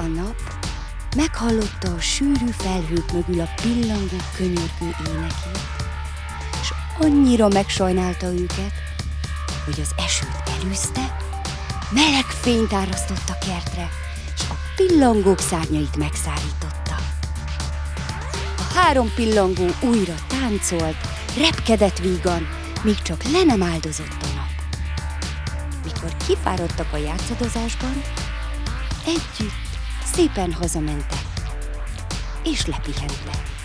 A nap meghallotta a sűrű felhők mögül a pillangó könyörgő énekét, és annyira megsajnálta őket, hogy az esőt elűzte, meleg fényt árasztott a kertre, és a pillangók szárnyait megszárította. A 3 pillangó újra táncolt, repkedett vígan, míg csak le nem áldozott a nap. Mikor kifáradtak a játszadozásban, együtt szépen hazamentek, és lepihentek.